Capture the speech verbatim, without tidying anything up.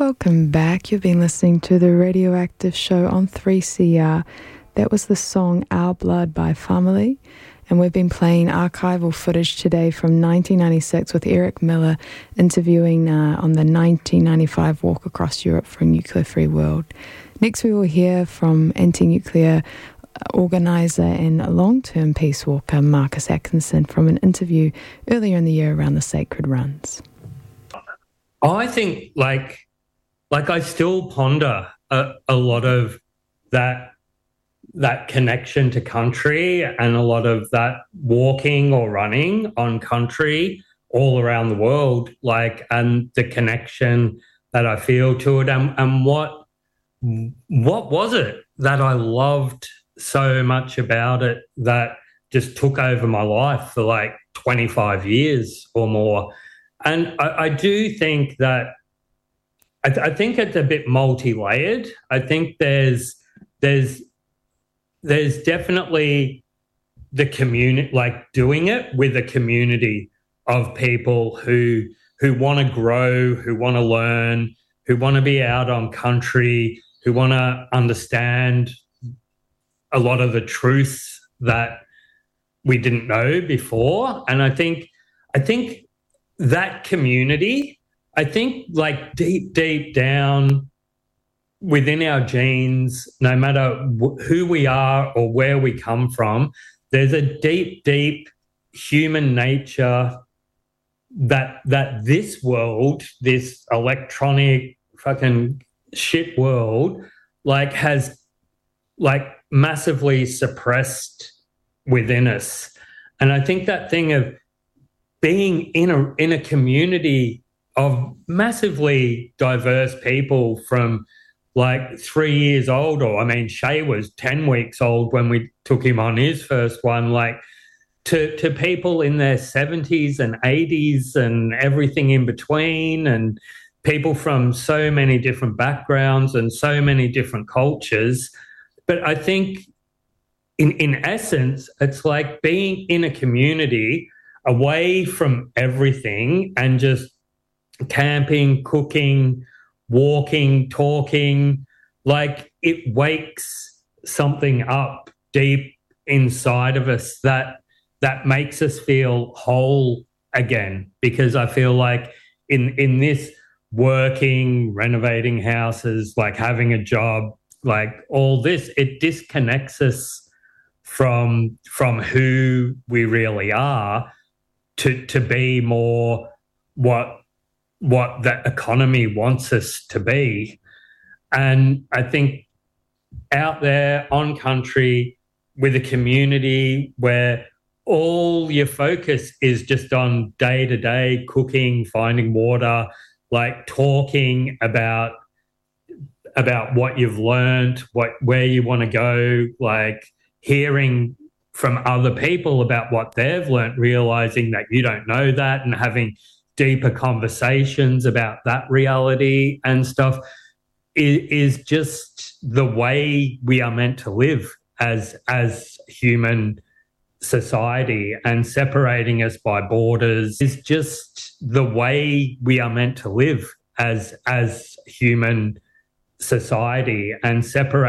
Welcome back. You've been listening to the Radioactive Show on three C R. That was the song Our Blood by Family. And we've been playing archival footage today from nineteen ninety-six with Eric Miller interviewing uh, on the nineteen ninety-five Walk Across Europe for a Nuclear-Free World. Next we will hear from anti-nuclear organiser and long-term peace walker Marcus Atkinson from an interview earlier in the year around the Sacred Runs. I think, like, like I still ponder a, a lot of that that connection to country and a lot of that walking or running on country all around the world, like, and the connection that I feel to it, and, and what what was it that I loved so much about it that just took over my life for like twenty-five years or more. And I, I do think that I, th- I think it's a bit multi-layered. I think there's there's there's definitely the community, like doing it with a community of people who who want to grow, who want to learn, who want to be out on country, who want to understand a lot of the truths that we didn't know before. And I think I think that community, I think, like, deep, deep down within our genes, no matter wh- who we are or where we come from, there's a deep, deep human nature that that this world, this electronic fucking shit world, like, has, like, massively suppressed within us. And I think that thing of being in a in a community of massively diverse people from like three years old, or I mean, Shay was ten weeks old when we took him on his first one, like to to people in their seventies and eighties and everything in between, and people from so many different backgrounds and so many different cultures. But I think in in essence, it's like being in a community away from everything and just camping, cooking, walking, talking, like it wakes something up deep inside of us that that makes us feel whole again. Because I feel like in in this working, renovating houses, like having a job, like all this, it disconnects us from from who we really are to to be more what what that economy wants us to be. And I think out there on country with a community where all your focus is just on day-to-day cooking, finding water, like talking about about what you've learned, what where you want to go, like hearing from other people about what they've learned, realizing that you don't know that, and having deeper conversations about that reality and stuff is, is just the way we are meant to live as as human society. And separating us by borders is just the way we are meant to live as as human society, and separate